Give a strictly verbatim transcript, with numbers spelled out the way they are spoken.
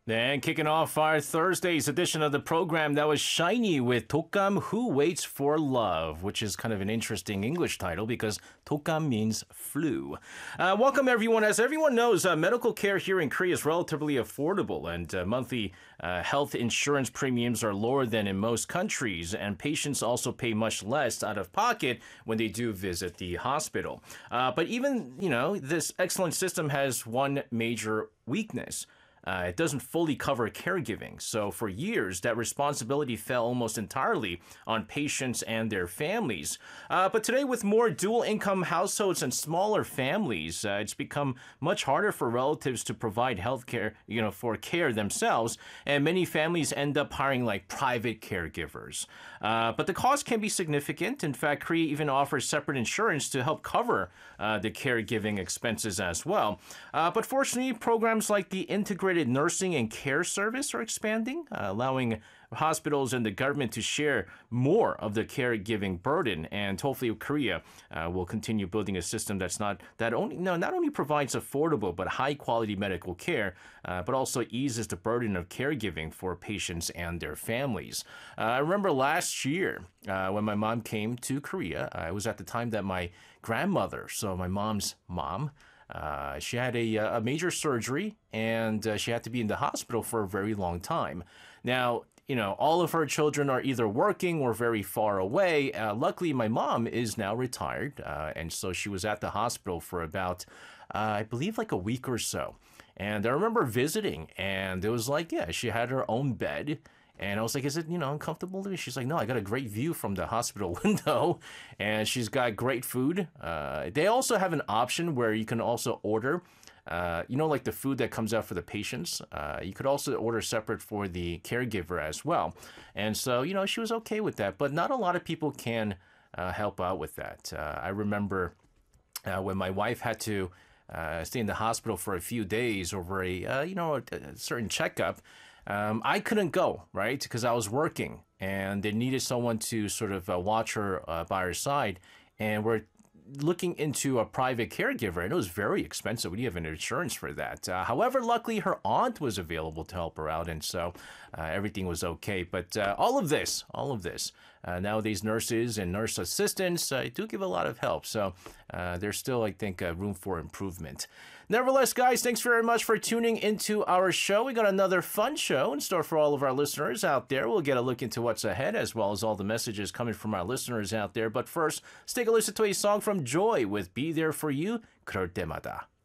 And kicking off our Thursday's edition of the program, that was Shiny with Tokam Who Waits for Love, which is kind of an interesting English title because Tokam means flu. Uh, welcome, everyone. As everyone knows, uh, medical care here in Korea is relatively affordable, and uh, monthly uh, health insurance premiums are lower than in most countries, and patients also pay much less out of pocket when they do visit the hospital. Uh, but even, you know, this excellent system has one major weakness. Uh, it doesn't fully cover caregiving. So for years, that responsibility fell almost entirely on patients and their families. Uh, but today, with more dual income households and smaller families, uh, it's become much harder for relatives to provide health care, you know, for care themselves. And many families end up hiring like private caregivers. Uh, but the cost can be significant. In fact, Korea even offers separate insurance to help cover uh, the caregiving expenses as well. Uh, but fortunately, programs like the Integrated Nursing and Care Service are expanding, uh, allowing hospitals and the government to share more of the caregiving burden. And hopefully Korea uh, will continue building a system that's not that only no not only provides affordable but high quality medical care, uh, but also eases the burden of caregiving for patients and their families. Uh, I remember last year uh, when my mom came to Korea, uh, it was at the time that my grandmother, so my mom's mom, Uh, she had a, a major surgery, and uh, she had to be in the hospital for a very long time. Now, you know, all of her children are either working or very far away. Uh, luckily, my mom is now retired, uh, and so she was at the hospital for about, uh, I believe, like a week or so. And I remember visiting, and it was like, yeah, she had her own bed. And I was like, is it, you know, uncomfortable? She's like, no, I got a great view from the hospital window. And she's got great food. Uh, they also have an option where you can also order, uh, you know, like the food that comes out for the patients. Uh, you could also order separate for the caregiver as well. And so, you know, she was okay with that. But not a lot of people can uh, help out with that. Uh, I remember uh, when my wife had to uh, stay in the hospital for a few days over a, uh, you know, a, a certain checkup. Um, I couldn't go, right, because I was working, and they needed someone to sort of uh, watch her uh, by her side, and we're looking into a private caregiver, and it was very expensive. We didn't have an insurance for that. Uh, however, luckily, her aunt was available to help her out, and so uh, everything was okay. But uh, all of this, all of this, uh, nowadays nurses and nurse assistants uh, do give a lot of help, so uh, there's still, I think, uh, room for improvement. Nevertheless, guys, thanks very much for tuning into our show. We got another fun show in store for all of our listeners out there. We'll get a look into what's ahead, as well as all the messages coming from our listeners out there. But first, let's take a listen to a song from Joy with Be There For You, 그럴 때마다.